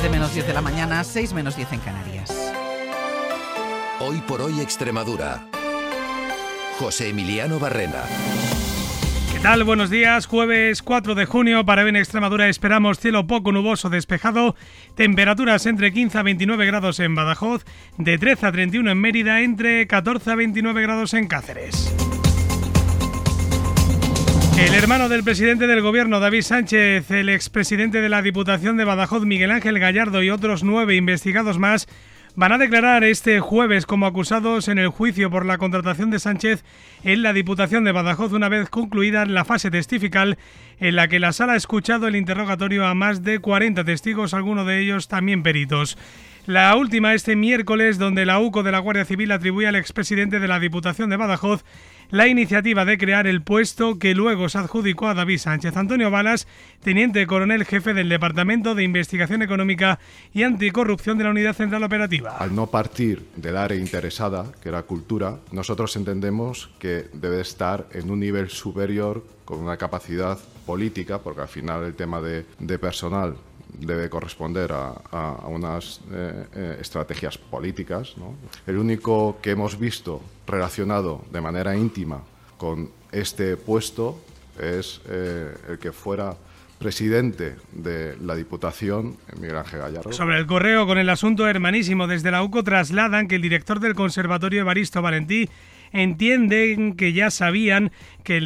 7 menos 10 de la mañana, 6 menos 10 en Canarias. Hoy por hoy Extremadura. José Emiliano Barrena. ¿Qué tal? Buenos días. Jueves 4 de junio. Para hoy en Extremadura esperamos cielo poco nuboso despejado. Temperaturas entre 15 a 29 grados en Badajoz. De 13 a 31 en Mérida. Entre 14 a 29 grados en Cáceres. El hermano del presidente del gobierno, David Sánchez, el expresidente de la Diputación de Badajoz, Miguel Ángel Gallardo, y otros 9 investigados más van a declarar este jueves como acusados en el juicio por la contratación de Sánchez en la Diputación de Badajoz, una vez concluida la fase testifical en la que la sala ha escuchado el interrogatorio a más de 40 testigos, algunos de ellos también peritos. La última este miércoles, donde la UCO de la Guardia Civil atribuye al expresidente de la Diputación de Badajoz la iniciativa de crear el puesto que luego se adjudicó a David Sánchez. Antonio Balas, teniente coronel jefe del Departamento de Investigación Económica y Anticorrupción de la Unidad Central Operativa. Al no partir del área interesada, que era cultura, nosotros entendemos que debe estar en un nivel superior con una capacidad política, porque al final el tema de personal debe corresponder a unas estrategias políticas, ¿no? El único que hemos visto relacionado de manera íntima con este puesto es el que fuera presidente de la Diputación, Miguel Ángel Gallardo. Sobre el correo con el asunto hermanísimo, desde la UCO trasladan que el director del Conservatorio Evaristo Valentí entienden que ya sabían que